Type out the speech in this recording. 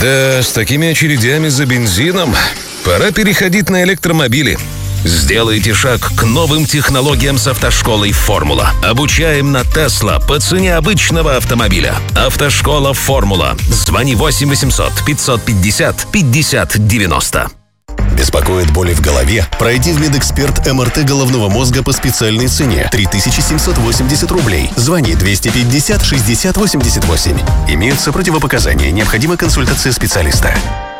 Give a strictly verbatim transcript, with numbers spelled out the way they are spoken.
Да, с такими очередями за бензином пора переходить на электромобили. Сделайте шаг к новым технологиям с автошколой «Формула». Обучаем на Тесла по цене обычного автомобиля. Автошкола «Формула». Звони восемь восемьсот пятьсот пятьдесят пятьдесят девяносто. Беспокоит боли в голове? Пройди в медэксперт эм эр тэ головного мозга по специальной цене три тысячи семьсот восемьдесят рублей. Звони двести пятьдесят шестьдесят восемьдесят восемь. Имеются противопоказания. Необходима консультация специалиста.